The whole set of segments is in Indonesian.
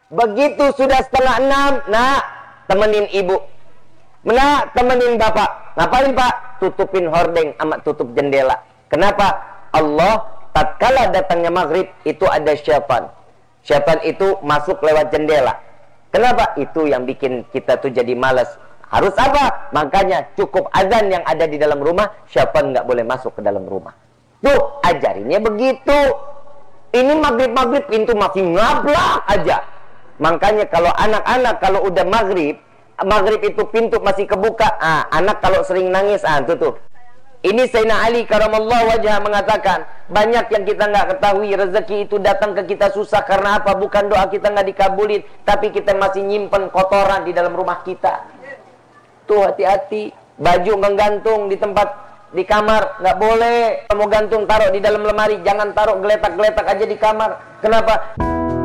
Begitu sudah 5:30, nak, temenin ibu. Nak, temenin bapak. Ngapain pak? Tutupin hordeng, amat tutup jendela. Kenapa? Allah, tatkala datangnya maghrib, itu ada syaitan. Syaitan itu masuk lewat jendela. Kenapa? Itu yang bikin kita tuh jadi malas. Harus apa? Makanya cukup azan yang ada di dalam rumah, syaitan nggak boleh masuk ke dalam rumah. Tuh, ajarinnya begitu. Ini maghrib-maghrib pintu masih ngablak aja. Makanya kalau anak-anak kalau udah maghrib itu pintu masih kebuka, anak kalau sering nangis, tuh. Ini Sayyidina Ali karamallahu wajhah mengatakan, banyak yang kita nggak ketahui, rezeki itu datang ke kita susah karena apa? Bukan doa kita nggak dikabulin, tapi kita masih nyimpen kotoran di dalam rumah kita. Tuh, hati-hati. Baju menggantung di tempat di kamar nggak boleh. Mau gantung taruh di dalam lemari, jangan taruh geletak-geletak aja di kamar. Kenapa?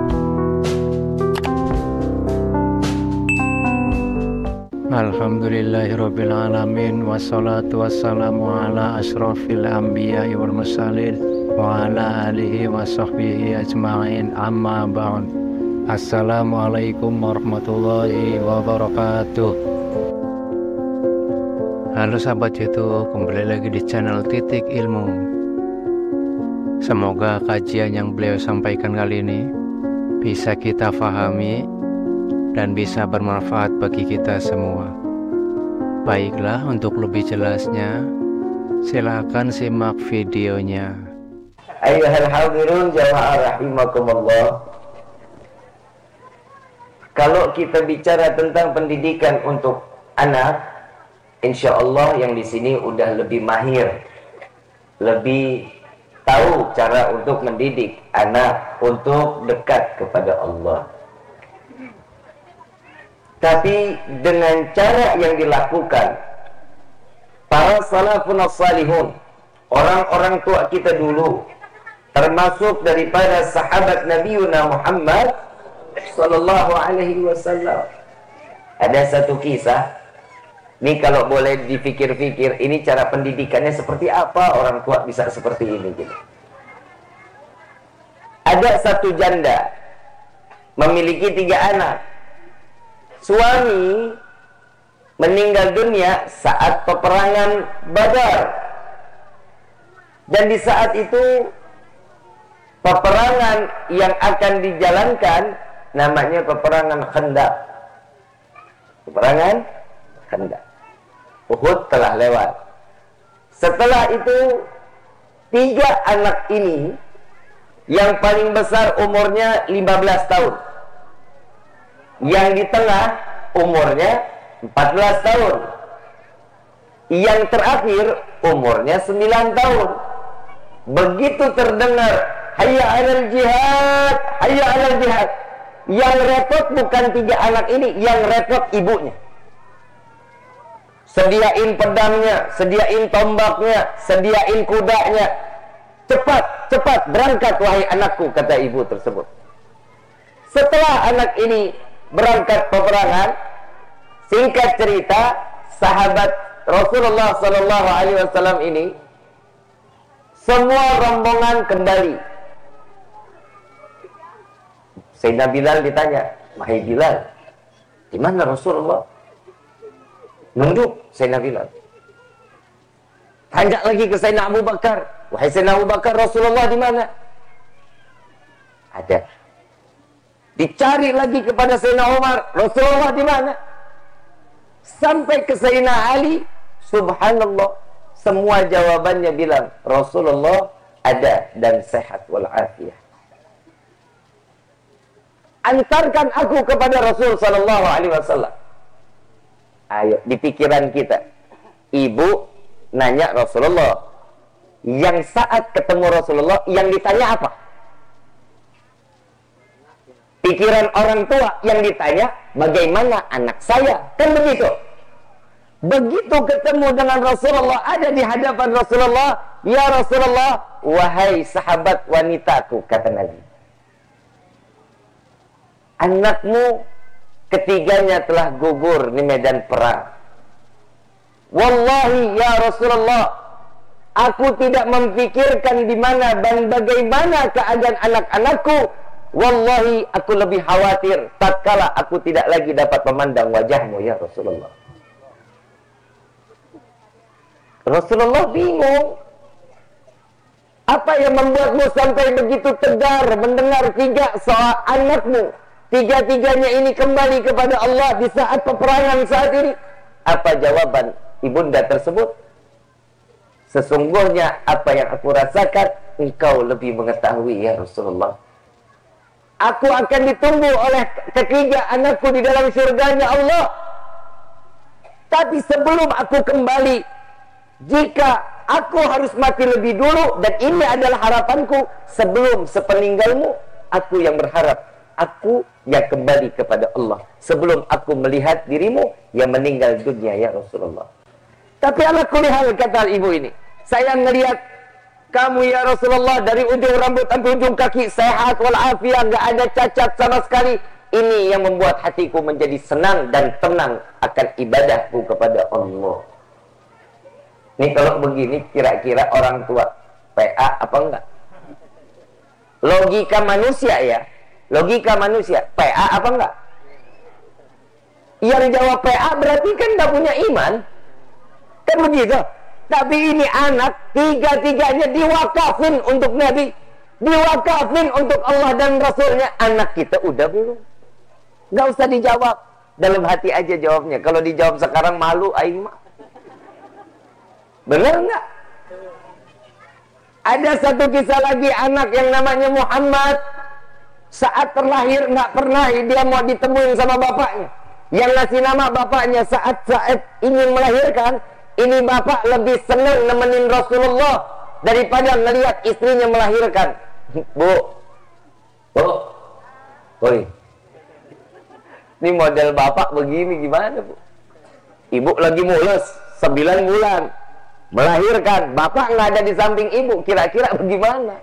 Alhamdulillahirrabbilalamin. Wassalatu wassalamu ala ashrafil anbiya'i wal mursalin wa ala alihi wa sahbihi ajma'in, amma ba'd. Assalamualaikum warahmatullahi wabarakatuh. Halo sahabat YouTube, kembali lagi di channel Titik Ilmu. Semoga kajian yang beliau sampaikan kali ini bisa kita fahami dan bisa bermanfaat bagi kita semua. Baiklah, untuk lebih jelasnya silakan simak videonya. Ayyuhal hadirun jamaah rahimakumullah. Kalau kita bicara tentang pendidikan untuk anak, insya Allah yang di sini udah lebih mahir, lebih tahu cara untuk mendidik anak untuk dekat kepada Allah. Tapi dengan cara yang dilakukan para salafun salihun, orang-orang tua kita dulu, termasuk daripada sahabat Nabiuna Muhammad sallallahu alaihi wasallam. Ada satu kisah, ini kalau boleh dipikir-pikir, ini cara pendidikannya seperti apa orang tua bisa seperti ini gitu. Ada satu janda memiliki 3 anak. Suami meninggal dunia saat peperangan Badar. Dan di saat itu peperangan yang akan dijalankan namanya peperangan Khandaq. Peperangan Khandaq. Uhud telah lewat. Setelah itu 3 anak ini, yang paling besar umurnya 15 tahun. Yang di tengah umurnya 14 tahun. Yang terakhir umurnya 9 tahun. Begitu terdengar hayya 'alal jihad, hayya 'alal jihad, yang repot bukan 3 anak ini, yang repot ibunya. Sediain pedangnya, sediain tombaknya, sediain kudanya. Cepat, cepat berangkat wahai anakku, kata ibu tersebut. Setelah anak ini berangkat peperangan, singkat cerita, sahabat Rasulullah sallallahu alaihi wasallam ini semua rombongan kembali. Sayyidina Bilal ditanya, "Wahai Bilal, di mana Rasulullah?" Nunduk Sayyidina Bilal. Tanya lagi ke Sayyidina Abu Bakar, "Wahai Sayyidina Abu Bakar, Rasulullah di mana?" Ada. Dicari lagi kepada Sayyidina Umar, Rasulullah di mana? Sampai ke Sayyidina Ali, subhanallah, semua jawabannya bilang, Rasulullah ada dan sehat walafiat. Antarkan aku kepada Rasul sallallahu alaihi wasallam. Ayo, di pikiran kita, ibu nanya Rasulullah, yang saat ketemu Rasulullah, yang ditanya apa? Pikiran orang tua yang ditanya, bagaimana anak saya? Kan begitu. Begitu ketemu dengan Rasulullah, ada di hadapan Rasulullah, ya Rasulullah, wahai sahabat wanitaku, kata Nabi, anakmu ketiganya telah gugur di medan perang. Wallahi ya Rasulullah, aku tidak memikirkan di mana dan bagaimana keadaan anak-anakku, Wallahi aku lebih khawatir tatkala aku tidak lagi dapat memandang wajahmu ya Rasulullah. Rasulullah bingung. Apa yang membuatmu sampai begitu tegar mendengar tiga soal anakmu? Tiga-tiganya ini kembali kepada Allah di saat peperangan saat ini. Apa jawaban ibunda tersebut? Sesungguhnya apa yang aku rasakan, engkau lebih mengetahui ya Rasulullah. Aku akan ditunggu oleh ketiga anakku di dalam surganya Allah. Tapi sebelum aku kembali, jika aku harus mati lebih dulu, dan ini adalah harapanku, sebelum sepeninggalmu, aku yang berharap, aku yang kembali kepada Allah. Sebelum aku melihat dirimu yang meninggal dunia ya Rasulullah. Tapi ala kulli hal, kata ibu ini, saya melihat kamu ya Rasulullah dari ujung rambut sampai ujung kaki sehat walafiat, gak ada cacat sama sekali. Ini yang membuat hatiku menjadi senang dan tenang akan ibadahku kepada Allah. Ini kalau begini kira-kira orang tua PA apa enggak? Logika manusia ya. Logika manusia, PA apa enggak? Yang jawab PA berarti kan gak punya iman. Kan begitu. Tapi ini anak, tiga-tiganya diwakafin untuk Nabi, diwakafin untuk Allah dan Rasulnya. Anak kita udah belum? Gak usah dijawab, dalam hati aja jawabnya. Kalau dijawab sekarang malu aing mah. Bener nggak? Ada satu kisah lagi, anak yang namanya Muhammad. Saat terlahir nggak pernah dia mau ditemuin sama bapaknya. Yang ngasih nama bapaknya saat ingin melahirkan. Ini bapak lebih senang nemenin Rasulullah daripada melihat istrinya melahirkan. Bu, woi, ini model bapak begini gimana bu? Ibu lagi mulus 9 bulan melahirkan, bapak nggak ada di samping ibu, kira-kira bagaimana?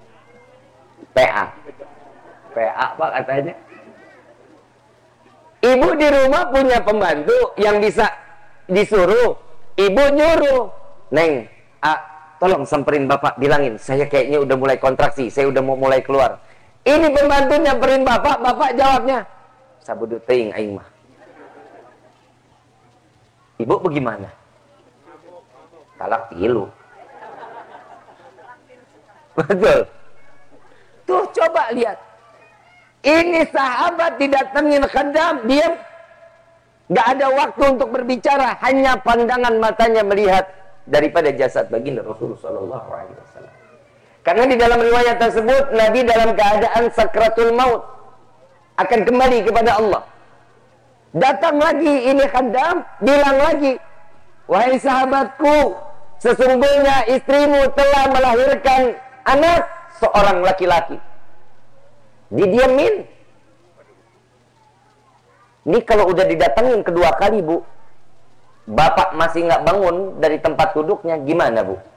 PA pak katanya. Ibu di rumah punya pembantu yang bisa disuruh. Ibu nyuruh, Neng, tolong samperin bapak, bilangin, saya kayaknya udah mulai kontraksi, saya udah mau mulai keluar. Ini pembantu nyamperin bapak, bapak jawabnya, sabudu teing aing mah. Ibu bagaimana? Talak tilu. Betul. Tuh coba lihat. Ini sahabat didatengin khadam, diam. Gak ada waktu untuk berbicara, hanya pandangan matanya melihat daripada jasad baginda Rasulullah SAW. Karena di dalam riwayat tersebut, Nabi dalam keadaan sakratul maut akan kembali kepada Allah. Datang lagi ini khadam, bilang lagi, wahai sahabatku, sesungguhnya istrimu telah melahirkan anak seorang laki-laki. Didiamin. Ini kalau udah didatengin kedua kali bu, bapak masih nggak bangun dari tempat duduknya, gimana bu?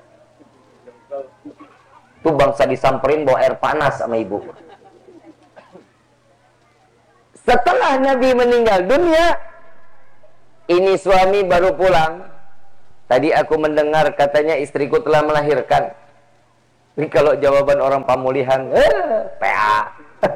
Tuh bangsa disamperin bawa air panas sama ibu. Setelah Nabi meninggal dunia, ini suami baru pulang. Tadi aku mendengar katanya istriku telah melahirkan. Ini kalau jawaban orang pemulihan, PA.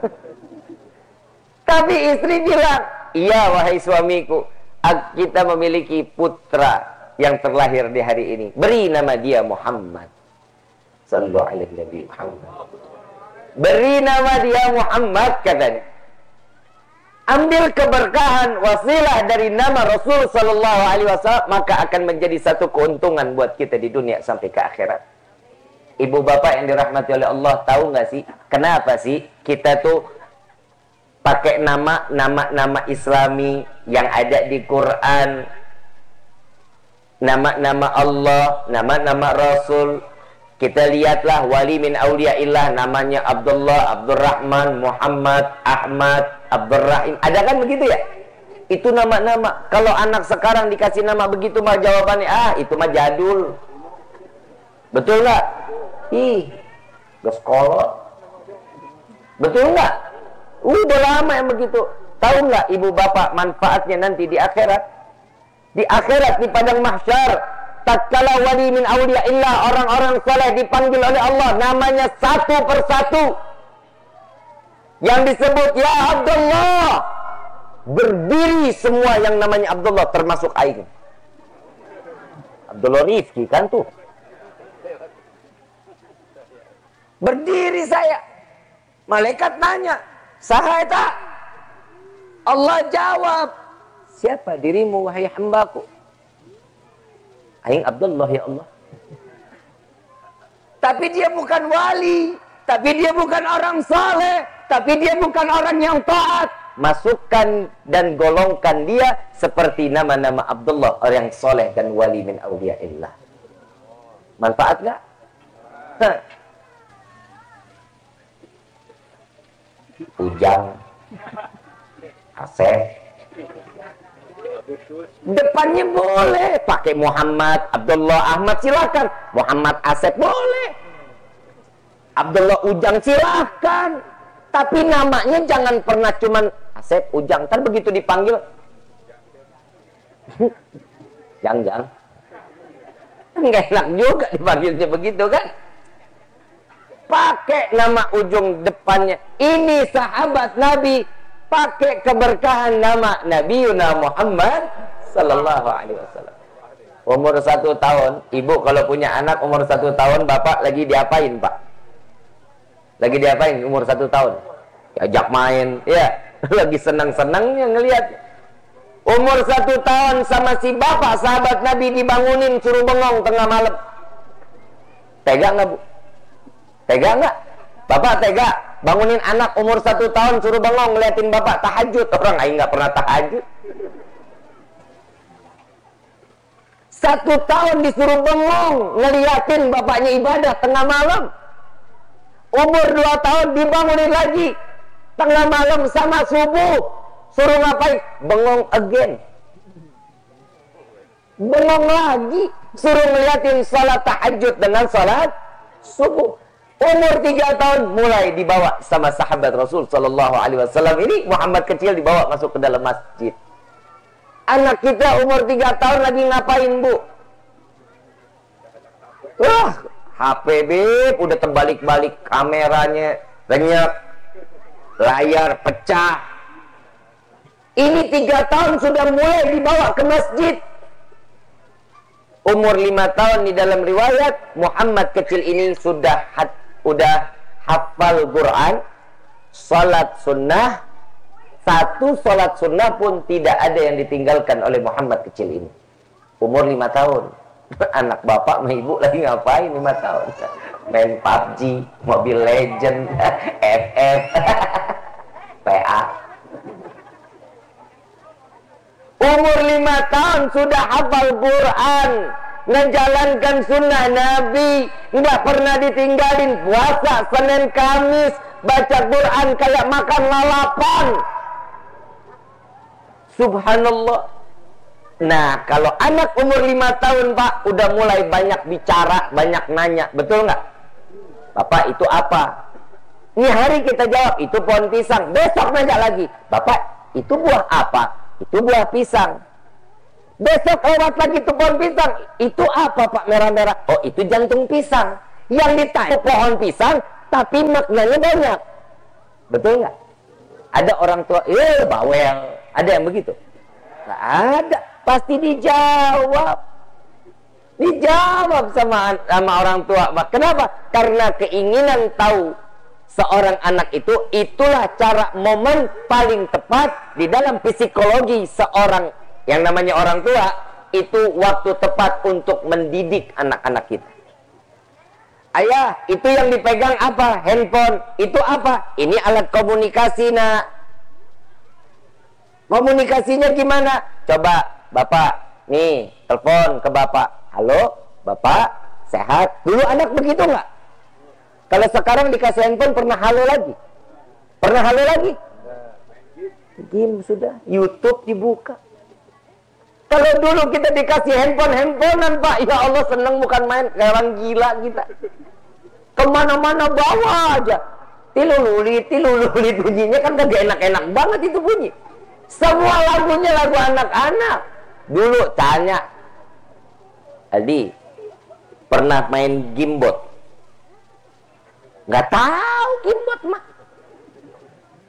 Tapi istri bilang, iya wahai suamiku, kita memiliki putra yang terlahir di hari ini. Beri nama dia Muhammad. Sallallahu alaihi Nabi Muhammad. Beri nama dia Muhammad katanya. Ambil keberkahan wasilah dari nama Rasul sallallahu alaihi wasallam, maka akan menjadi satu keuntungan buat kita di dunia sampai ke akhirat. Ibu bapak yang dirahmati oleh Allah, tahu nggak sih kenapa sih kita tuh pakai nama Islami yang ada di Quran, nama-nama Allah, nama-nama Rasul. Kita lihatlah wali min auliyaillah, namanya Abdullah, Abdurrahman, Muhammad, Ahmad, Abdurrahim. Ada kan begitu ya? Itu nama-nama. Kalau anak sekarang dikasih nama begitu mah jawabannya, itu mah jadul. Betul nggak? Ih, geskolot. Betul nggak? Udah lama yang begitu. Tahu nggak ibu bapak manfaatnya nanti di akhirat? Di akhirat, di padang mahsyar, tatkala wali min auliyaillah, orang-orang soleh dipanggil oleh Allah, namanya satu persatu. Yang disebut ya Abdullah. Berdiri semua yang namanya Abdullah, termasuk aing. Abdullah Rifki kan tuh. Berdiri saya. Malaikat nanya, saha eta? Allah jawab, siapa dirimu wahai hambaku? Aing Abdullah ya Allah. Tapi dia bukan wali, tapi dia bukan orang saleh, tapi dia bukan orang yang taat. Masukkan dan golongkan dia seperti nama-nama Abdullah, orang yang soleh dan wali min awliyaillah. Manfaat nggak? Ujang, Asep, depannya boleh pakai Muhammad, Abdullah, Ahmad, silakan. Muhammad, Asep boleh, Abdullah, Ujang silakan. Tapi namanya jangan pernah cuman Asep, Ujang. Ntar begitu dipanggil Jang. Nggak enak juga dipanggilnya begitu kan. Pakai nama ujung depannya. Ini sahabat Nabi, pakai keberkahan nama Nabiuna Muhammad sallallahu alaihi wasallam. Umur 1 tahun, ibu kalau punya anak umur 1 tahun, bapak lagi diapain, Pak? Lagi diapain umur 1 tahun? Diajak main, ya. Lagi senang-senangnya ngelihat. Umur 1 tahun sama si bapak sahabat Nabi dibangunin suruh bengong tengah malam. Tega nggak, Bu? Tega nggak? Bapak tega bangunin anak umur 1 tahun suruh bengong ngeliatin bapak tahajud. Orang aing nggak pernah tahajud. 1 tahun disuruh bengong ngeliatin bapaknya ibadah tengah malam. Umur 2 tahun dibangunin lagi tengah malam sama subuh, suruh ngapain? Bengong again. Bengong lagi, suruh ngeliatin salat tahajud dengan salat subuh. Umur 3 tahun mulai dibawa sama sahabat Rasul sallallahu alaihi wasallam. Ini Muhammad kecil dibawa masuk ke dalam masjid. Anak kita umur 3 tahun lagi ngapain, Bu? Wah, HP beb, udah terbalik-balik kameranya, renyek, layar pecah. Ini 3 tahun sudah mulai dibawa ke masjid. Umur 5 tahun di dalam riwayat, Muhammad kecil ini sudah hafal Quran, salat sunnah. 1 salat sunnah pun tidak ada yang ditinggalkan oleh Muhammad kecil ini. Umur 5 tahun. Anak bapak sama ibu lagi ngapain 5 tahun? Main PUBG, Mobile Legend, FF, PA. Umur 5 tahun sudah hafal Quran, menjalankan sunnah Nabi, nggak pernah ditinggalin puasa Senin Kamis, baca Quran kayak makan lalapan. Subhanallah. Nah, kalau anak umur 5 tahun, Pak, udah mulai banyak bicara, banyak nanya. Betul nggak? Bapak, itu apa? Ini hari kita jawab, itu pohon pisang. Besok nanya lagi, Bapak, itu buah apa? Itu buah pisang. Besok lewat lagi itu pohon pisang. Itu apa, Pak, merah-merah? Oh, itu jantung pisang. Yang ditanya pohon pisang, tapi maknanya banyak. Betul nggak? Ada orang tua, bawel. Ada yang begitu? Nggak ada. Pasti dijawab. Dijawab sama orang tua. Kenapa? Karena keinginan tahu seorang anak itu, itulah cara momen paling tepat di dalam psikologi seorang yang namanya orang tua. Itu waktu tepat untuk mendidik anak-anak kita. Ayah, itu yang dipegang apa? Handphone. Itu apa? Ini alat komunikasi, nak. Komunikasinya gimana? Coba, Bapak, nih, telepon ke Bapak. Halo, Bapak, sehat? Dulu anak begitu nggak? Kalau sekarang dikasih handphone, pernah halo lagi? Pernah halo lagi? Game sudah, YouTube dibuka. Kalau dulu kita dikasih handphonean, Pak, ya Allah seneng bukan main, kayak orang gila kita. Kemana-mana bawa aja. Tilulit bunyinya kan kagak enak-enak banget itu bunyi. Semua lagunya lagu anak-anak. Dulu tanya, Aldi, pernah main Gimbot? Nggak tahu Gimbot mah.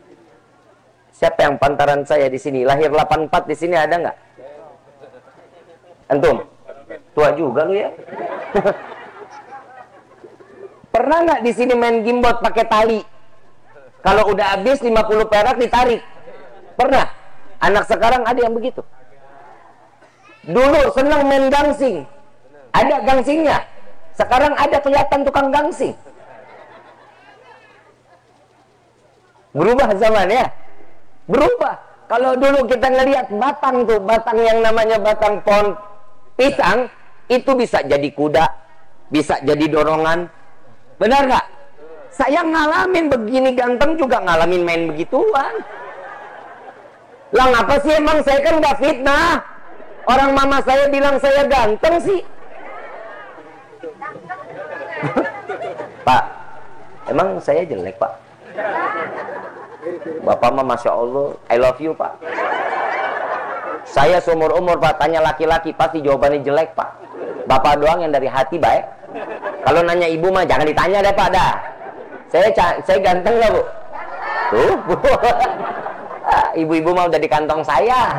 Siapa yang pantaran saya di sini? Lahir 84 di sini ada nggak? Antum? Tua juga lu ya. Pernah nggak di sini main gimbot pakai tali? Kalau udah habis 50 perak ditarik. Pernah? Anak sekarang ada yang begitu. Dulu senang main gangsing. Ada gangsingnya. Sekarang ada kelihatan tukang gangsing. Berubah zaman ya. Berubah. Kalau dulu kita ngelihat batang tuh, batang yang namanya batang pohon pisang, itu bisa jadi kuda, bisa jadi dorongan. Benar nggak? Saya ngalamin begini ganteng juga ngalamin main begituan. Lah ngapa sih emang saya kan nggak fitnah? Orang mama saya bilang saya ganteng sih. Pak, emang saya jelek pak? Bapak mah Masya Allah, I love you pak. Saya seumur umur pak, tanya laki-laki pasti jawabannya jelek pak. Bapak doang yang dari hati baik. Kalau nanya ibu mah jangan ditanya deh pak dah. Saya ganteng nggak bu? Tuh bu. Ibu-ibu mau udah di kantong saya.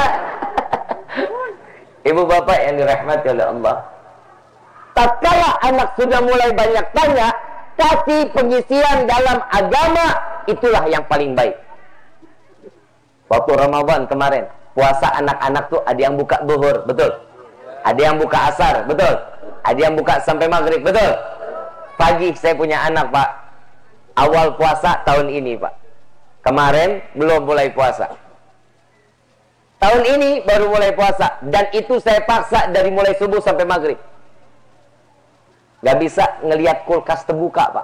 Ibu bapak yang dirahmati oleh Allah, tatkala anak sudah mulai banyak tanya, kasih pengisian dalam agama, itulah yang paling baik. Waktu Ramadan kemarin, puasa anak-anak tuh ada yang buka zuhur, betul? Ada yang buka asar, betul? Ada yang buka sampai maghrib, betul? Pagi saya punya anak pak, awal puasa tahun ini pak. Kemarin belum mulai puasa. Tahun ini baru mulai puasa. Dan itu saya paksa dari mulai subuh sampai maghrib. Gak bisa ngelihat kulkas terbuka pak.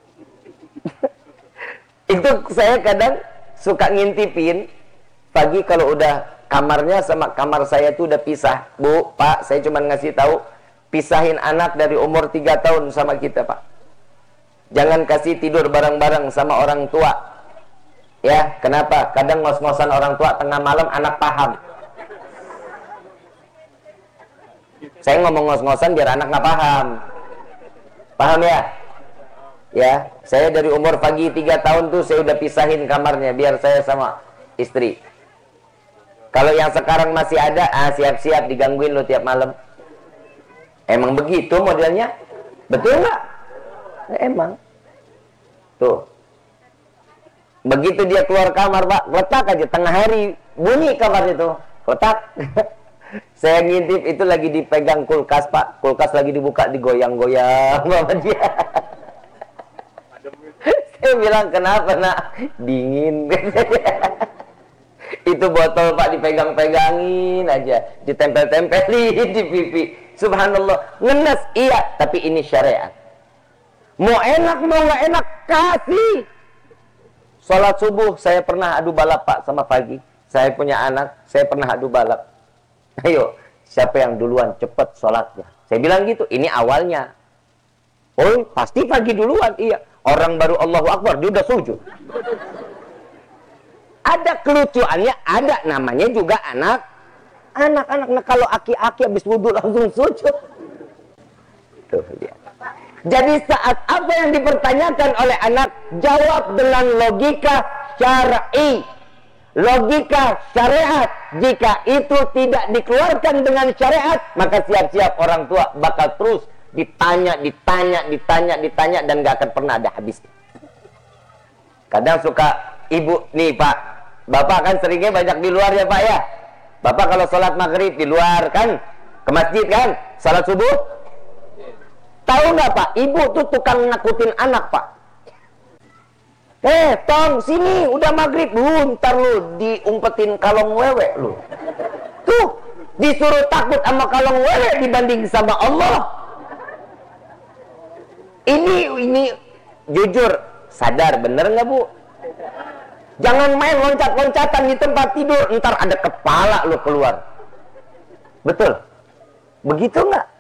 Itu saya kadang suka ngintipin. Pagi kalau udah kamarnya sama kamar saya tuh udah pisah. Bu, pak, saya cuma ngasih tahu, pisahin anak dari umur 3 tahun sama kita pak. Jangan kasih tidur bareng-bareng sama orang tua. Ya, kenapa? Kadang ngos-ngosan orang tua tengah malam anak paham. Saya ngomong ngos-ngosan biar anak nggak paham. Paham ya? Ya, saya dari umur pagi 3 tahun tuh saya udah pisahin kamarnya biar saya sama istri. Kalau yang sekarang masih ada, siap-siap digangguin lo tiap malam. Emang begitu modelnya? Betul nggak? Emang. Tuh. Begitu dia keluar kamar pak, letak aja tengah hari bunyi kamar itu, letak. Saya ngintip itu lagi dipegang kulkas pak, kulkas lagi dibuka digoyang-goyang sama dia. Saya bilang kenapa nak? Dingin. Itu botol pak dipegang-pegangin aja, ditempel-tempelin di pipi. Subhanallah, ngenes iya, tapi ini syariat. Mau enak mau nggak enak kasih. Sholat subuh saya pernah adu balap pak sama pagi. Saya punya anak, saya pernah adu balap. Ayo, siapa yang duluan cepat sholatnya? Saya bilang gitu, ini awalnya. Oh, pasti pagi duluan, iya. Orang baru Allahu Akbar, dia udah sujud. Ada kelucuannya, ada namanya juga anak. Anak-anak, nah, kalau aki-aki habis wudhu langsung sujud. Tuh, lihat. Jadi saat apa yang dipertanyakan oleh anak, jawab dengan logika syar'i, logika syariat. Jika itu tidak dikeluarkan dengan syariat, maka siap-siap orang tua bakal terus ditanya dan gak akan pernah ada habis. Kadang suka ibu nih pak, bapak kan seringnya banyak di luar ya pak ya. Bapak kalau sholat maghrib di luar kan, ke masjid kan, sholat subuh. Tahu nggak pak, ibu tuh tukang nakutin anak pak. Tong sini udah maghrib, ntar lu diumpetin kalong wewe lu. Tuh disuruh takut sama kalong wewe dibanding sama Allah. Ini jujur sadar bener nggak bu? Jangan main loncat-loncatan di tempat tidur, ntar ada kepala lu keluar. Betul? Begitu nggak?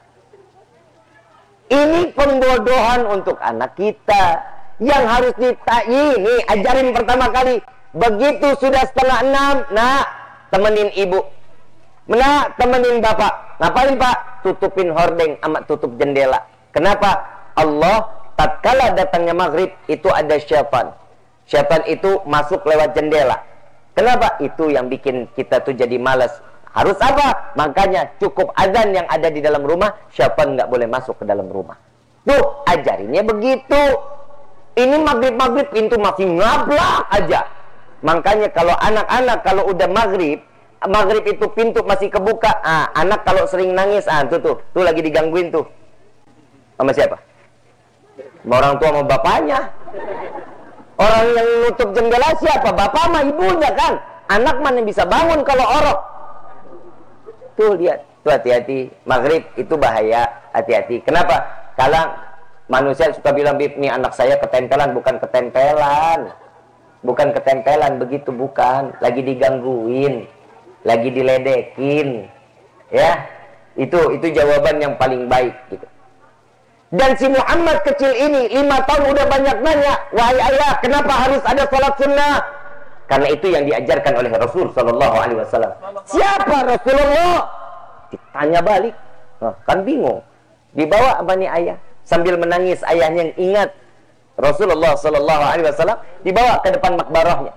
Ini pembodohan untuk anak kita yang harus ini ajarin pertama kali. Begitu sudah 5:30, nak temenin ibu, nak temenin bapak. Ngapain pak? Tutupin hordeng sama tutup jendela. Kenapa? Allah tatkala datangnya maghrib itu ada syaitan. Syaitan itu masuk lewat jendela. Kenapa? Itu yang bikin kita tuh jadi malas. Harus apa? Makanya cukup azan yang ada di dalam rumah, syaitan nggak boleh masuk ke dalam rumah. Tuh, ajarinnya begitu. Ini maghrib-maghrib pintu masih ngablak aja. Makanya kalau anak-anak kalau udah maghrib itu pintu masih kebuka, anak kalau sering nangis, tuh lagi digangguin tuh. Sama siapa? Sama orang tua sama bapaknya. Orang yang nutup jendela siapa? Bapak sama ibunya kan. Anak mana bisa bangun kalau orok. Tuh lihat, tuh hati-hati. Maghrib itu bahaya, hati-hati. Kenapa? Kalau manusia suka bilang, "Bib, nih anak saya ketempelan." Bukan ketempelan. Bukan ketempelan, begitu bukan. Lagi digangguin, lagi diledekin. Ya. Itu jawaban yang paling baik gitu. Dan si Muhammad kecil ini 5 tahun udah banyak nanya, "Wahai ayah, kenapa harus ada salat sunnah?" Karena itu yang diajarkan oleh Rasul sallallahu alaihi wasallam. Siapa Rasulullah? Ditanya balik. Kan bingung. Dibawa apa nih ayah? Sambil menangis ayahnya yang ingat Rasulullah sallallahu alaihi wasallam, dibawa ke depan makbarahnya.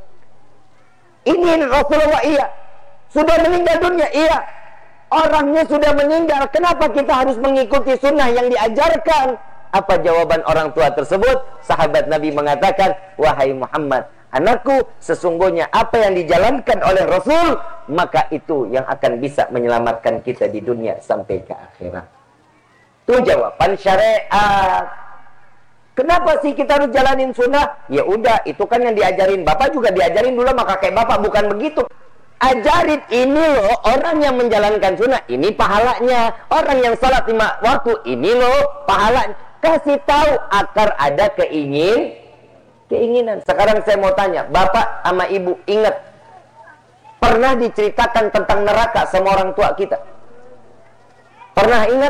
Ini Rasulullah, iya. Sudah meninggal dunia, iya. Orangnya sudah meninggal, kenapa kita harus mengikuti sunnah yang diajarkan? Apa jawaban orang tua tersebut? Sahabat Nabi mengatakan, "Wahai Muhammad, anakku, sesungguhnya apa yang dijalankan oleh Rasul, maka itu yang akan bisa menyelamatkan kita di dunia sampai ke akhirat." Itu jawaban syariat. Kenapa sih kita harus jalanin sunnah? Ya udah, itu kan yang diajarin Bapak juga diajarin dulu sama kakek Bapak, bukan begitu. Ajarin ini loh, orang yang menjalankan sunnah ini pahalanya, orang yang salat 5 waktu ini loh pahalanya. Kasih tahu akar ada keinginan. Sekarang saya mau tanya, Bapak sama Ibu ingat pernah diceritakan tentang neraka sama orang tua kita? Pernah ingat?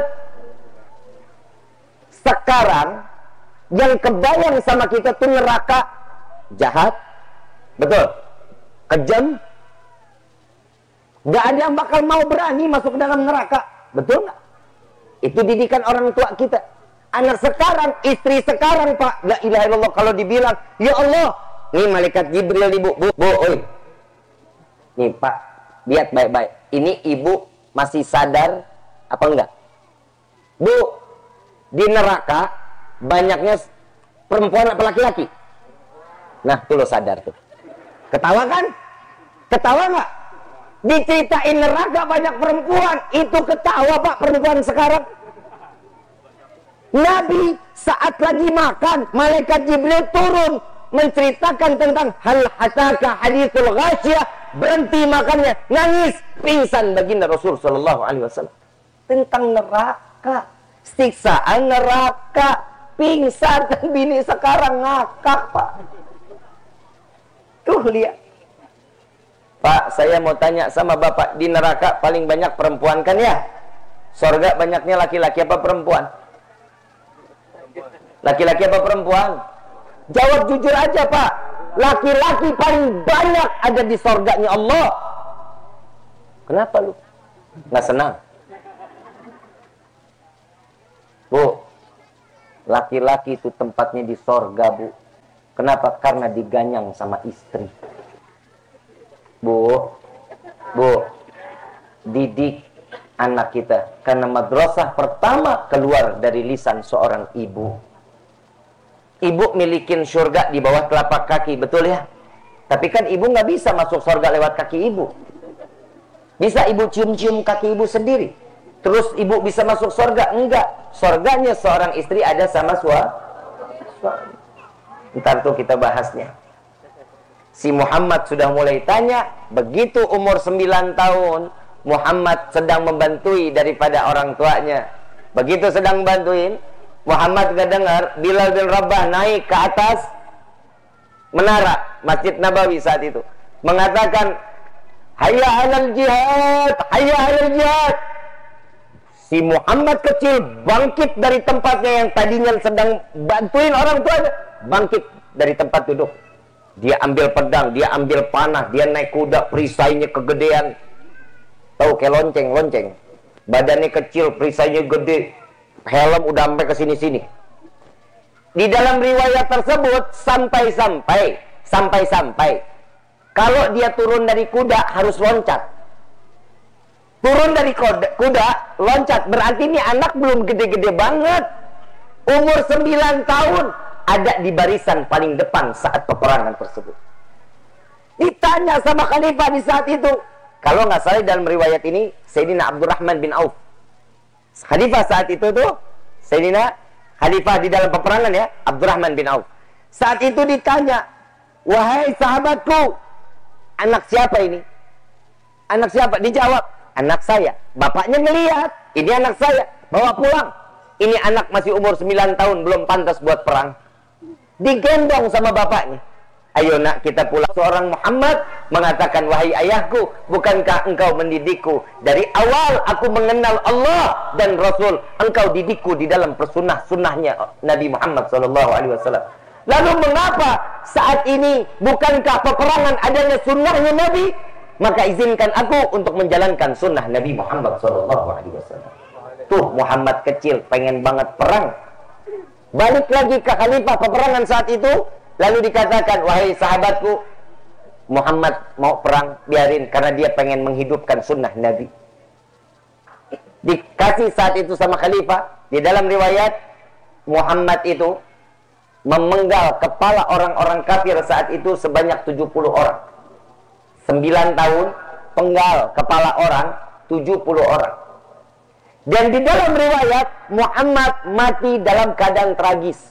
Sekarang yang kebayang sama kita tuh neraka jahat, betul, kejam. Gak ada yang bakal mau berani masuk ke dalam neraka. Betul gak? Itu didikan orang tua kita. Anak sekarang, istri sekarang, Pak, la ilaha illallah, kalau dibilang, "Ya Allah," nih malaikat Jibril, ibu, oi. Nih Pak, lihat baik-baik. Ini ibu masih sadar apa enggak? Bu, di neraka banyaknya perempuan apa laki-laki? Nah, tuh lo sadar tuh. Ketawa kan? Ketawa nggak? Diceritain neraka banyak perempuan, itu ketawa Pak perempuan sekarang. Nabi saat lagi makan, malaikat Jibril turun menceritakan tentang hal hataka hadithul ghasyiyah, berhenti makannya, nangis, pingsan baginda Rasul sallallahu alaihi wasallam. Tentang neraka, siksaan neraka, pingsan, dan bini sekarang ngakak Pak. Tuh lihat. Pak, saya mau tanya sama Bapak, di neraka paling banyak perempuan kan ya? Sorga banyaknya laki-laki apa perempuan? Laki-laki apa perempuan? Jawab jujur aja Pak. Laki-laki paling banyak ada di sorganya Allah. Kenapa lu? Nggak senang? Bu, laki-laki itu tempatnya di sorga, Bu. Kenapa? Karena diganyang sama istri. Bu, didik anak kita. Karena madrasah pertama keluar dari lisan seorang ibu. Ibu milikin surga di bawah telapak kaki, betul ya? Tapi kan ibu nggak bisa masuk surga lewat kaki ibu. Bisa ibu cium-cium kaki ibu sendiri. Terus ibu bisa masuk surga? Enggak. Surganya seorang istri ada sama suami. Ntar tuh kita bahasnya. Si Muhammad sudah mulai tanya. Begitu umur 9 tahun, Muhammad sedang membantui daripada orang tuanya. Begitu sedang bantuin, Muhammad gak dengar, Bilal bin Rabah naik ke atas menara Masjid Nabawi saat itu, mengatakan, "Hayya 'alal jihad, hayya 'alal jihad." Si Muhammad kecil bangkit dari tempatnya yang tadinya sedang bantuin orang tuanya, bangkit dari tempat duduk. Dia ambil pedang, dia ambil panah, dia naik kuda, perisainya kegedean. Tahu kayak lonceng. Badannya kecil, perisainya gede. Helm udah sampai ke sini-sini. Di dalam riwayat tersebut sampai-sampai Kalau dia turun dari kuda harus loncat. Turun dari kuda, loncat. Berarti ini anak belum gede-gede banget. Umur 9 tahun. Ada di barisan paling depan saat peperangan tersebut. Ditanya sama khalifah di saat itu. Kalau nggak salah dalam riwayat ini, Sayyidina Abdurrahman bin Auf. Khalifah saat itu tuh, Sayyidina khalifah di dalam peperangan ya, Abdurrahman bin Auf. Saat itu ditanya, wahai sahabatku, anak siapa ini? Anak siapa? Dijawab, anak saya. Bapaknya ngelihat, ini anak saya, bawa pulang. Ini anak masih umur 9 tahun, belum pantas buat perang. Digendong sama bapaknya. Ayo nak, kita pulang. Seorang Muhammad mengatakan, wahai ayahku, bukankah engkau mendidikku? Dari awal aku mengenal Allah dan Rasul. Engkau didikku di dalam sunnah-sunnahnya Nabi Muhammad SAW. Lalu mengapa saat ini bukankah peperangan adanya sunnahnya Nabi? Maka izinkan aku untuk menjalankan sunnah Nabi Muhammad SAW. Tuh Muhammad kecil pengen banget perang. Balik lagi ke khalifah peperangan saat itu. Lalu dikatakan, wahai sahabatku, Muhammad mau perang, biarin, karena dia pengen menghidupkan sunnah Nabi. Dikasih saat itu sama khalifah. Di dalam riwayat, Muhammad itu memenggal kepala orang-orang kafir saat itu sebanyak 70 orang. 9 tahun, penggal kepala orang 70 orang. Dan di dalam riwayat, Muhammad mati dalam keadaan tragis.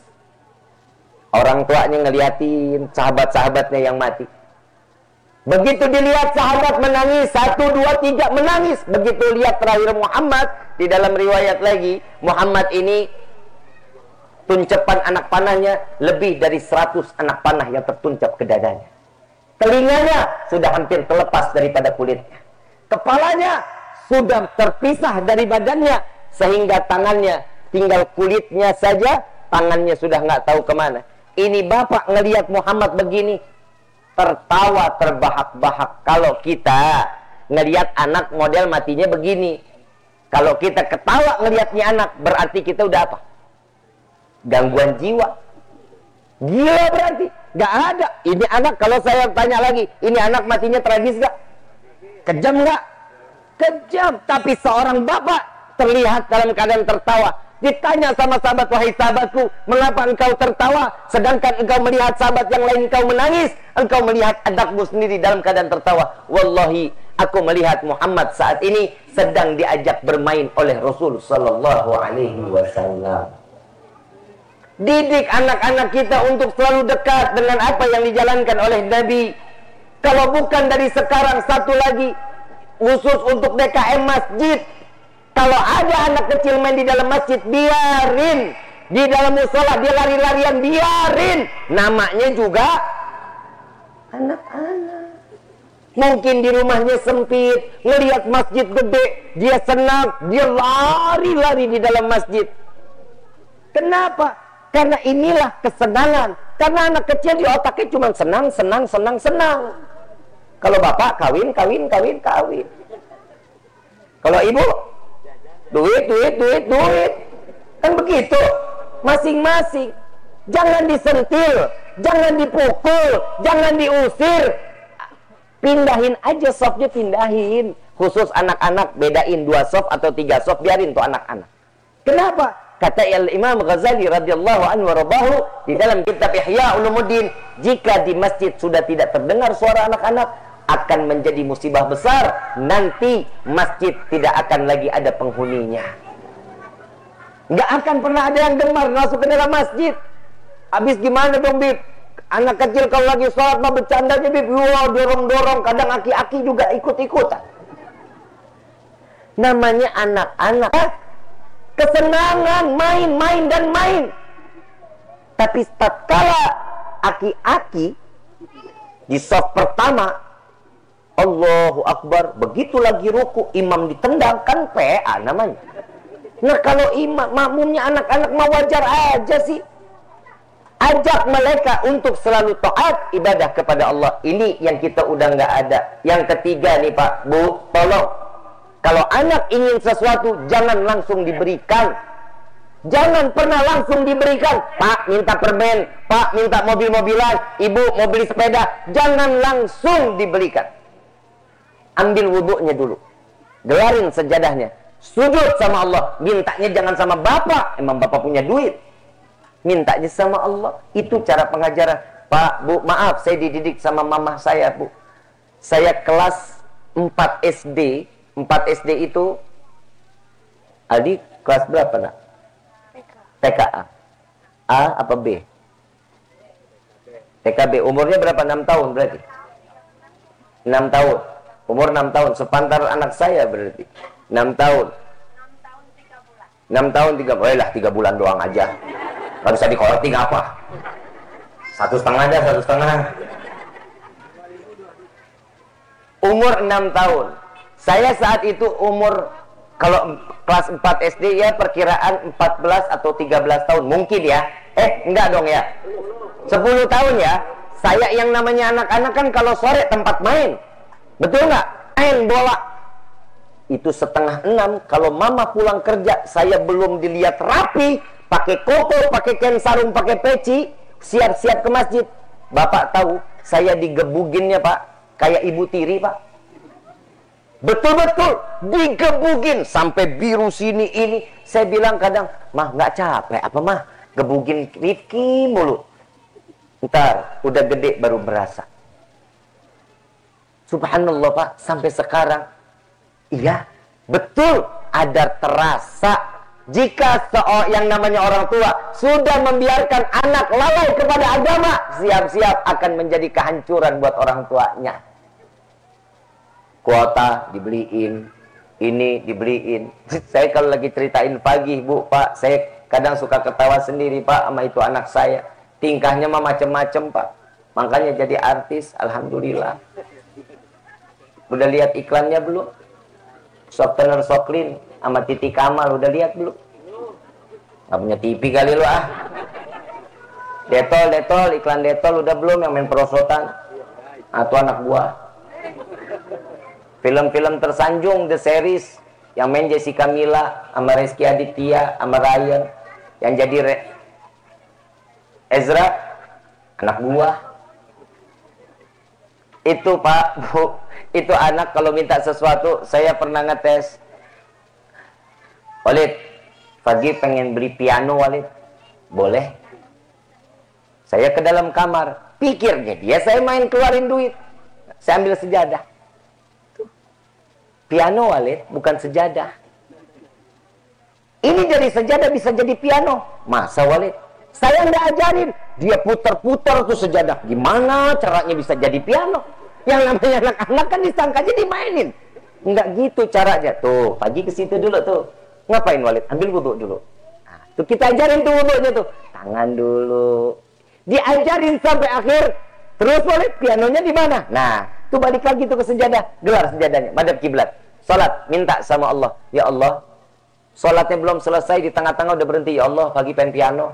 Orang tuanya ngeliatin sahabat-sahabatnya yang mati. Begitu dilihat sahabat menangis, 1, 2, 3 menangis. Begitu lihat terakhir Muhammad, di dalam riwayat lagi, Muhammad ini tuncepan anak panahnya lebih dari 100 anak panah yang tertuncap ke dadanya. Telinganya sudah hampir terlepas daripada kulitnya. Kepalanya sudah terpisah dari badannya, sehingga tangannya tinggal kulitnya saja, tangannya sudah nggak tahu kemana. Ini bapak ngelihat Muhammad begini, tertawa terbahak-bahak. Kalau kita ngelihat anak model matinya begini, kalau kita ketawa ngelihatnya anak, berarti kita udah apa? Gangguan jiwa. Gila berarti. Gak ada. Ini anak, kalau saya tanya lagi, ini anak matinya tragis gak? Kejam gak? Kejam. Tapi seorang bapak terlihat dalam keadaan tertawa. Ditanya sama sahabat, wahai sahabatku, mengapa engkau tertawa? Sedangkan engkau melihat sahabat yang lain engkau menangis. Engkau melihat anakmu sendiri dalam keadaan tertawa. Wallahi, aku melihat Muhammad saat ini sedang diajak bermain oleh Rasul Sallallahu Alaihi Wasallam. Didik anak-anak kita untuk selalu dekat dengan apa yang dijalankan oleh Nabi. Kalau bukan dari sekarang, satu lagi, khusus untuk DKM masjid. Kalau ada anak kecil main di dalam masjid, biarin. Di dalam musola dia lari-larian, biarin. Namanya juga anak-anak. Mungkin di rumahnya sempit, ngelihat masjid gede, dia senang, dia lari-lari di dalam masjid. Kenapa? Karena inilah kesenangan. Karena anak kecil di otaknya cuma senang, senang, senang, senang. Kalau bapak kawin, kawin, kawin, kawin. Kalau ibu duit, duit, duit, duit. Kan begitu. Masing-masing. Jangan disentil. Jangan dipukul. Jangan diusir. Pindahin aja softnya, pindahin. Khusus anak-anak, bedain 2 soft atau 3 soft. Biarin tuh anak-anak. Kenapa? Kata Imam Ghazali radhiyallahu anhu waradahu di dalam kitab Ihya Ulumuddin, jika di masjid sudah tidak terdengar suara anak-anak, akan menjadi musibah besar. Nanti masjid tidak akan lagi ada penghuninya. Nggak akan pernah ada yang gemar masuk ke dalam masjid. Habis gimana dong, Bib? Anak kecil kalau lagi sholat mau bercandanya, Bib, wah, dorong-dorong. Kadang aki-aki juga ikut-ikutan. Namanya anak-anak. Kesenangan, main, main, dan main. Tapi tatkala aki-aki di saf pertama, Allahu Akbar, begitu lagi ruku, imam ditendang, kan PA namanya. Nah kalau imam, makmumnya anak-anak mau wajar aja sih. Ajak mereka untuk selalu taat ibadah kepada Allah. Ini yang kita udah nggak ada. Yang ketiga nih Pak, Bu, tolong. Kalau anak ingin sesuatu, jangan langsung diberikan. Jangan pernah langsung diberikan. Pak minta permen, Pak minta mobil-mobilan, Ibu mau beli sepeda. Jangan langsung dibelikan. Ambil wudhunya dulu, gelarin sejadahnya, sujud sama Allah. Mintanya jangan sama bapak, emang bapak punya duit. Mintanya sama Allah. Itu cara pengajaran. Pak, Bu, maaf saya dididik sama mama saya, Bu. Saya kelas 4 SD. 4 SD itu Aldi kelas berapa, nak? TKA. A apa B? TKB. Umurnya berapa? 6 tahun berarti. 6 tahun. Umur 6 tahun. Sepantar anak saya berarti. 6 tahun. 6 tahun 3 bulan. Lah 3 bulan doang aja. Gak bisa dikoreksi apa. 1,5 aja, 1,5. Umur 6 tahun. Saya saat itu umur, kalau kelas 4 SD ya perkiraan 14 atau 13 tahun. Mungkin ya. Enggak dong ya. 10 tahun ya. Saya yang namanya anak-anak kan kalau sore tempat main. Betul nggak? Main bola. Itu 5:30. Kalau mama pulang kerja, saya belum dilihat rapi, pakai koko, pakai kain sarung, pakai peci, siap-siap ke masjid. Bapak tahu, saya digebuginnya, Pak. Kayak ibu tiri, Pak. Betul-betul digebugin sampai biru sini ini. Saya bilang kadang, "Mah, nggak capek apa, Mah? Gebugin Rifki mulu." Ntar, udah gede baru berasa. Subhanallah, Pak, sampai sekarang. Iya, betul ada terasa. Jika yang namanya orang tua sudah membiarkan anak lalai kepada agama, siap-siap akan menjadi kehancuran buat orang tuanya. Kuota dibeliin, ini dibeliin. Saya kalau lagi ceritain pagi, Bu, Pak, saya kadang suka ketawa sendiri, Pak, sama itu anak saya. Tingkahnya mah macem-macem, Pak. Makanya jadi artis, alhamdulillah. Udah lihat iklannya belum? Softener Soklin sama Titi Kamal, udah lihat belum? Gak punya TV kali lu ah. Detol, iklan Detol udah belum yang main perosotan? Atau anak buah. Film-film tersanjung, The Series, yang main Jessica Mila sama Rezky Aditya sama Ryan, yang jadi Ezra, anak buah. Itu, Pak, Bu, itu anak kalau minta sesuatu, saya pernah ngetes. Walid, pagi pengen beli piano, Walid. Boleh. Saya ke dalam kamar, pikirnya dia saya main keluarin duit. Saya ambil sejadah. Piano, Walid, bukan sejadah. Ini dari sejadah bisa jadi piano. Masa, Walid? Saya nggak ajarin. Dia putar-putar tuh sejadah. Gimana caranya bisa jadi piano? Yang namanya anak-anak kan disangkanya dimainin. Nggak gitu caranya. Tuh, pagi ke situ dulu tuh. Ngapain, Walid? Ambil wudhu dulu. Nah, tuh kita ajarin tuh wudhunya tuh. Tangan dulu. Diajarin sampai akhir. Terus, Walid, pianonya di mana? Nah, tuh balik lagi tuh ke sejadah. Gelar sejadahnya. Madhab kiblat. Salat, minta sama Allah. Ya Allah, salatnya belum selesai, di tengah-tengah udah berhenti. Ya Allah, pagi pengen piano.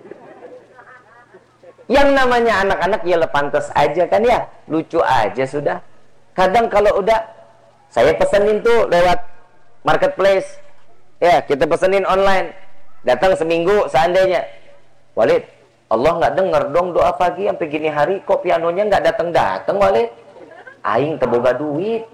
Yang namanya anak-anak ya pantas aja kan ya, lucu aja sudah. Kadang kalau udah saya pesenin tuh lewat marketplace, ya kita pesenin online, datang seminggu seandainya, Walid, Allah nggak denger dong doa pagi sampai gini hari, kok pianonya nggak datang Walid? Aing teboga duit.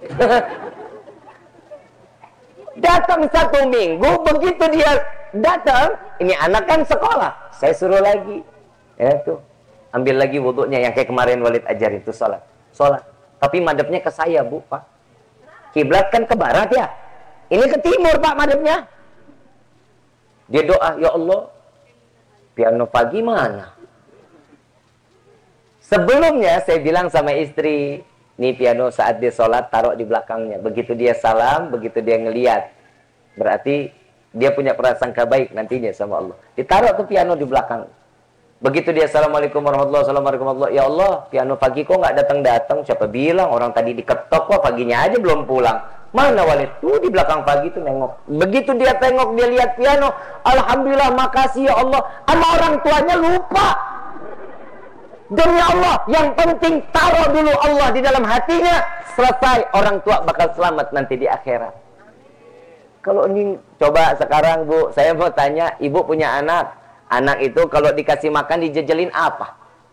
Datang 1 minggu, begitu dia datang, ini anak kan sekolah, saya suruh lagi, ya tuh. Ambil lagi wudhunya yang kayak kemarin Walid ajarin itu sholat. Tapi madhabnya ke saya, Bu, Pak. Kiblat kan ke barat ya. Ini ke timur, Pak, madhabnya. Dia doa, ya Allah, piano pagi mana? Sebelumnya saya bilang sama istri, nih piano saat dia sholat taruh di belakangnya. Begitu dia salam, begitu dia ngeliat, berarti dia punya prasangka baik nantinya sama Allah. Ditaruh tuh piano di belakang. Begitu dia assalamualaikum warahmatullahi wabarakatuh, ya Allah, piano pagi kok nggak datang-datang? Siapa bilang orang tadi diketok kok paginya aja belum pulang? Mana Walid? Tuh di belakang pagi tuh nengok. Begitu dia tengok, dia lihat piano, alhamdulillah, makasih ya Allah. Sama orang tuanya lupa. Demi Allah, yang penting taruh dulu Allah di dalam hatinya. Selesai, orang tua bakal selamat nanti di akhirat. Kalau ini, coba sekarang Bu, saya mau tanya, ibu punya anak. Anak itu kalau dikasih makan dijejelin apa?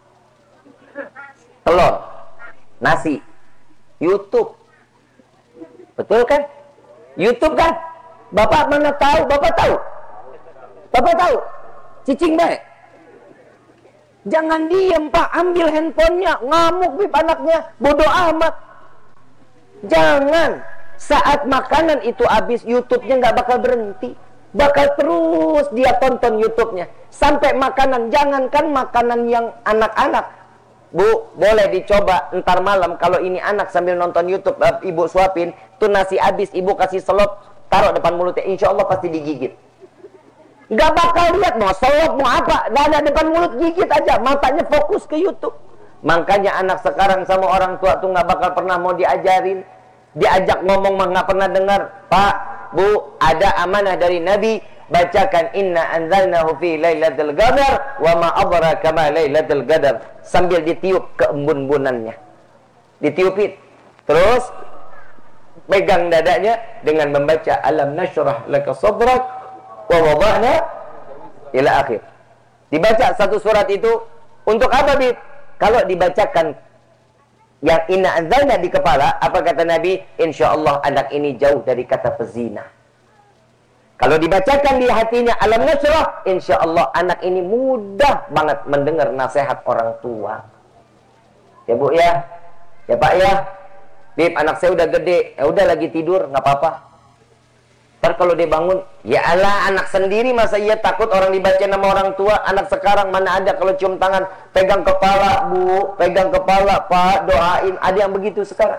Telur, nasi, YouTube. Betul kan? YouTube kan? Bapak mana tahu? Bapak tahu? Bapak tahu? Cicing baik. Jangan diem Pak, ambil handphonenya, ngamuk bib anaknya, bodoh amat. Jangan. Saat makanan itu habis, YouTube-nya nggak bakal berhenti. Bakal terus dia tonton YouTube-nya. Sampai makanan, jangankan makanan yang anak-anak. Bu, boleh dicoba ntar malam kalau ini anak sambil nonton YouTube, ibu suapin, tuh nasi habis, ibu kasih selop, taruh depan mulutnya, insya Allah pasti digigit. Nggak bakal lihat mau selop, mau apa, nggak ada depan mulut, gigit aja, matanya fokus ke YouTube. Makanya anak sekarang sama orang tua tuh nggak bakal pernah mau diajarin. Diajak ngomong mah nggak pernah dengar. Pak, Bu, ada amanah dari Nabi, bacakan inna anzalnahu fi lailatul qadar wa ma adraka ma lailatul qadar, sambil ditiup ke embun-embunannya. Ditiupin. Terus pegang dadanya dengan membaca alam nasyrah laka sadrak wa wada'na ila akhir. Dibaca satu surat itu untuk apa, Bib? Kalau dibacakan yang inna anzalna di kepala, apa kata Nabi? Insyaallah anak ini jauh dari kata pezina. Kalau dibacakan di hatinya alam nasrah, insyaallah anak ini mudah banget mendengar nasihat orang tua. Ya Bu ya, ya Pak ya. Bib, anak saya udah gede, ya udah lagi tidur, nggak apa-apa. Ntar kalau dia bangun, ya Allah, anak sendiri masa iya takut orang dibaca nama orang tua. Anak sekarang mana ada kalau cium tangan, pegang kepala Bu, pegang kepala Pak, doain. Ada yang begitu sekarang.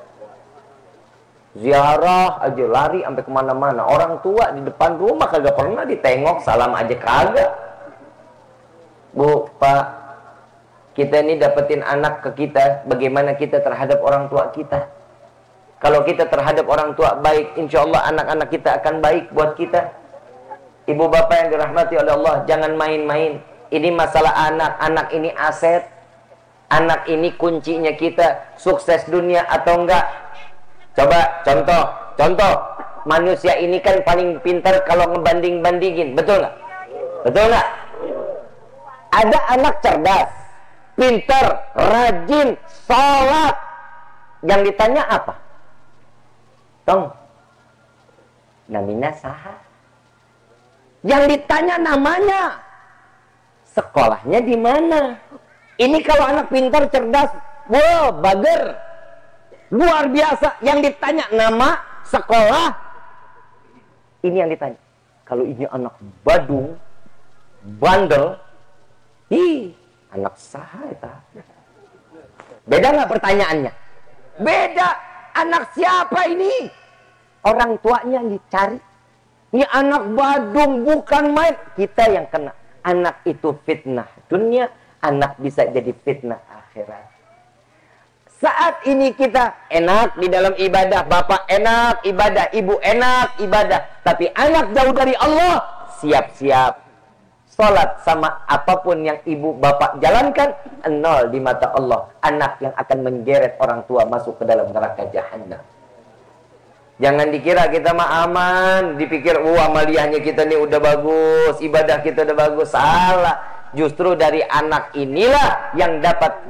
Ziarah aja lari sampai kemana-mana. Orang tua di depan rumah kagak pernah ditengok, salam aja kagak. Bu, Pak, kita ini dapetin anak ke kita, bagaimana kita terhadap orang tua kita. Kalau kita terhadap orang tua baik, insya Allah anak-anak kita akan baik buat kita. Ibu bapak yang dirahmati oleh Allah, jangan main-main. Ini masalah anak, anak ini aset. Anak ini kuncinya kita, sukses dunia atau enggak. Coba contoh. Manusia ini kan paling pintar kalau ngebanding-bandingin, betul nggak? Betul nggak? Ada anak cerdas, pintar, rajin, sholat. Yang ditanya apa? Tong, namina saha? Yang ditanya namanya, sekolahnya di mana? Ini kalau anak pintar, cerdas, wow, bager, luar biasa. Yang ditanya nama, sekolah, ini yang ditanya. Kalau ini anak badung, bandel, anak saha itu. Beda nggak pertanyaannya? Beda. Anak siapa ini? Orang tuanya yang dicari. Ini anak badung, bukan main. Kita yang kena. Anak itu fitnah dunia, anak bisa jadi fitnah akhirat. Saat ini kita enak di dalam ibadah, bapak enak ibadah, ibu enak ibadah. Tapi anak jauh dari Allah, siap-siap. Sholat sama apapun yang ibu bapak jalankan, nol di mata Allah. Anak yang akan menggeret orang tua masuk ke dalam neraka jahanam. Jangan dikira kita mah aman, dipikir amaliyahnya kita nih udah bagus, ibadah kita udah bagus. Salah. Justru dari anak inilah yang dapat